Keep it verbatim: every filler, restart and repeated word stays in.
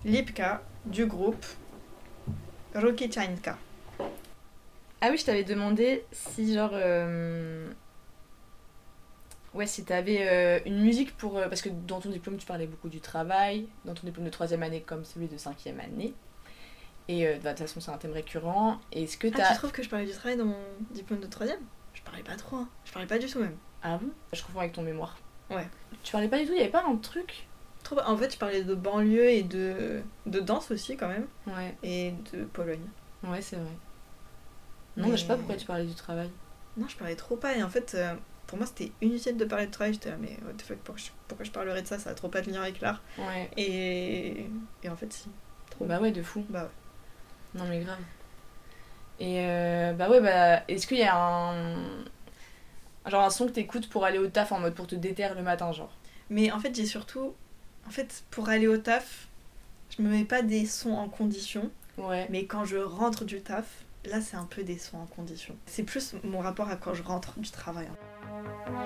Lipka du groupe Rokichanka. Ah oui, je t'avais demandé si genre... euh, Ouais, si t'avais euh, une musique pour... euh, Parce que dans ton diplôme, tu parlais beaucoup du travail, dans ton diplôme de troisième année comme celui de cinquième année. Et euh, bah, de toute façon, c'est un thème récurrent. Et est-ce que Ah, t'as... tu trouves que je parlais du travail dans mon diplôme de troisième? Je parlais pas trop, hein. Je parlais pas du tout même. Ah bon? Je confonds avec ton mémoire. Ouais. Tu parlais pas du tout, il y avait pas un truc? Trop... En fait, je parlais de banlieue et de, de danse aussi quand même, Ouais, et de Pologne. ouais, c'est vrai. Non, Mais- mais je sais pas pourquoi tu parlais du travail. Non, je parlais trop pas, et en fait, euh, pour moi, c'était inutile de parler de travail. J'étais là, mais what the fuck, pourquoi je, pourquoi je parlerais de ça? Ça a trop pas de lien avec l'art. Ouais. Et... et en fait, si. Trop. Bah ouais, de fou. Bah ouais. Non mais grave. Et euh, bah ouais, bah est-ce qu'il y a un... Genre un son que t'écoutes pour aller au taf en mode pour te déterre le matin, genre? Mais en fait, j'ai surtout... En fait, pour aller au taf, je me mets pas des sons en condition, Ouais. mais quand je rentre du taf, là, c'est un peu des sons en condition. C'est plus mon rapport à quand je rentre du travail. hein.